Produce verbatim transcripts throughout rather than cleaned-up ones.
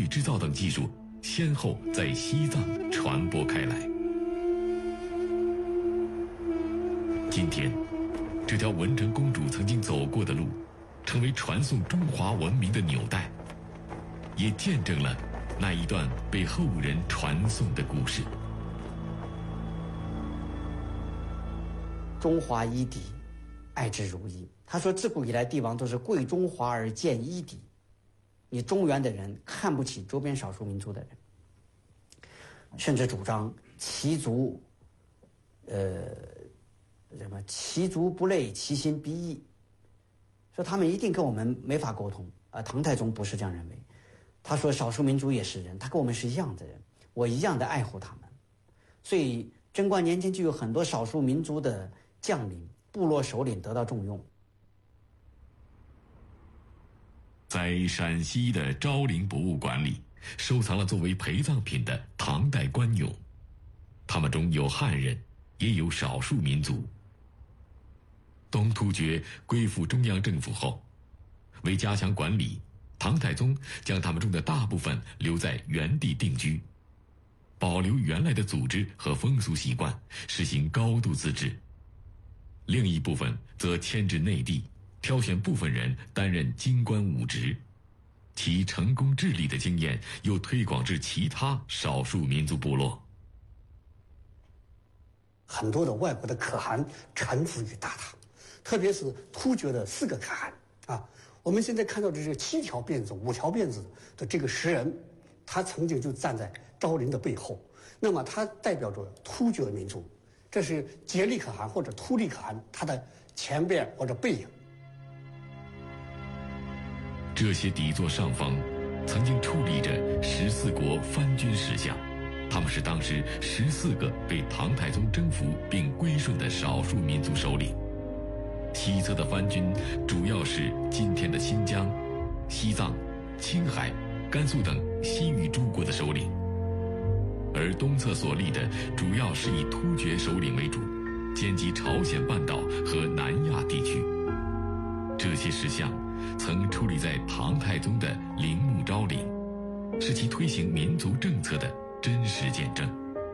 制造等技术先后在西藏传播开来。今天，这条文成公主曾经走过的路，成为传颂中华文明的纽带，也见证了那一段被后人传颂的故事。 中华一邸，爱之如一。他说，自古以来帝王都是贵中华而贱一邸，你中原的人看不起周边少数民族的人，甚至主张其族，呃，什么其族不类，其心必异，说他们一定跟我们没法沟通啊。唐太宗不是这样认为，他说少数民族也是人，他跟我们是一样的人，我一样的爱护他们。所以贞观年间就有很多少数民族的将领、部落首领得到重用。 在陕西的昭陵博物馆里，收藏了作为陪葬品的唐代官俑，他们中有汉人，也有少数民族。东突厥归附中央政府后，为加强管理，唐太宗将他们中的大部分留在原地定居，保留原来的组织和风俗习惯，实行高度自治。另一部分则迁至内地，挑选部分人担任京官武职，其成功治理的经验又推广至其他少数民族部落。 很多的外国的可汗臣服于大唐，特别是突厥的四个可汗啊。我们现在看到的这七条辫子、五条辫子的这个石人，他曾经就站在昭陵的背后，那么他代表着突厥民族，这是颉利可汗或者突利可汗他的前边或者背影。 这些底座上方曾经矗立着十四国藩军石像，他们是当时十四个被唐太宗征服并归顺的少数民族首领。西侧的藩军主要是今天的新疆、西藏、青海、甘肃等西域诸国的首领，而东侧所立的主要是以突厥首领为主，兼及朝鲜半岛和南亚地区。这些石像曾矗立在唐太宗的陵墓昭陵，是其推行民族政策的真实见证。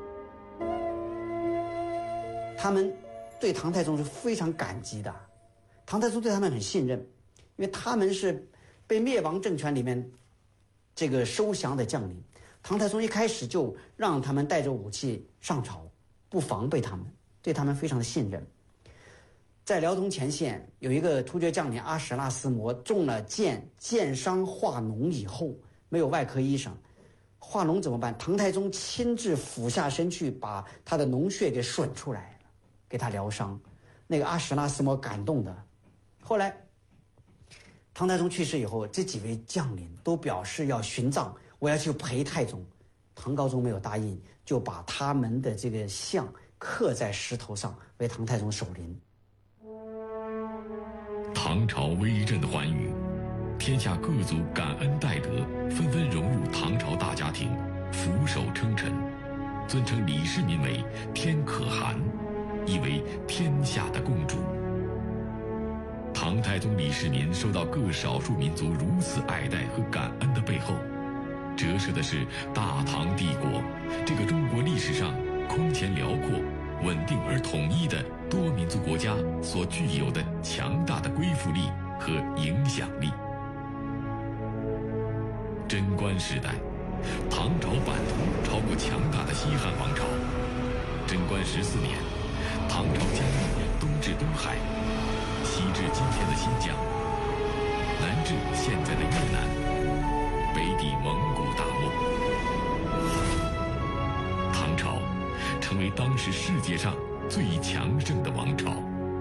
他们对唐太宗是非常感激的，唐太宗对他们很信任，因为他们是被灭亡政权里面这个收降的将领。唐太宗一开始就让他们带着武器上朝，不防备他们，对他们非常的信任。在辽东前线有一个突厥将领阿史拉斯摩中了箭，箭伤化脓以后没有外科医生，化脓怎么办？唐太宗亲自俯下身去把他的脓血给吮出来了，给他疗伤。那个阿史拉斯摩感动的。后来唐太宗去世以后，这几位将领都表示要殉葬，我要去陪太宗。唐高宗没有答应，就把他们的这个像刻在石头上，为唐太宗守灵。 唐朝威震寰宇，天下各族感恩戴德，纷纷融入唐朝大家庭，俯首称臣，尊称李世民为天可汗，意为天下的共主。唐太宗李世民受到各少数民族如此爱戴和感恩的背后，折射的是大唐帝国这个中国历史上空前辽阔、稳定而统一的多民族国家所具有的强大的归附力和影响力。贞观时代，唐朝版图超过强大的西汉王朝。贞观十四年，唐朝疆域东至东海，西至今天的新疆，南至现在的越南，北抵蒙古大漠。唐朝成为当时世界上最强盛的王朝。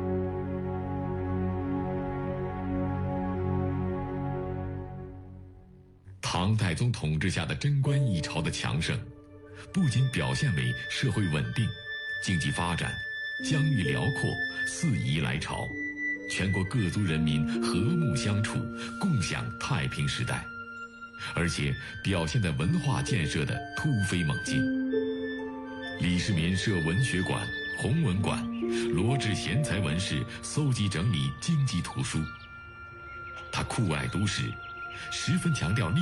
唐太宗统治下的贞观一朝的强盛，不仅表现为社会稳定、经济发展、疆域辽阔、四夷来朝，全国各族人民和睦相处，共享太平时代，而且表现在文化建设的突飞猛进。李世民设文学馆、弘文馆，罗致贤才文士，搜集整理经籍图书。他酷爱读史，十分强调历